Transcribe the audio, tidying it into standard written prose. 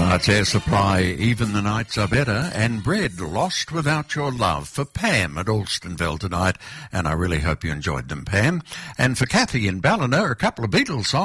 Tonight's Air Supply, Even the Nights Are Better, and Bread, Lost Without Your Love, for Pam at Alstonville tonight, and I really hope you enjoyed them, Pam. And for Kathy in Ballina, a couple of Beatles songs.